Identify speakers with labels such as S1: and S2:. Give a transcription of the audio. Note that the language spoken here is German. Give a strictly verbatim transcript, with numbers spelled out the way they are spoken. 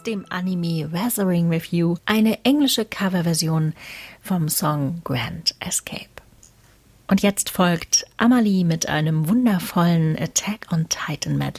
S1: dem Anime Weathering with You eine englische Coverversion vom Song Grand Escape. Und jetzt folgt Amalie mit einem wundervollen Attack on Titan Medley.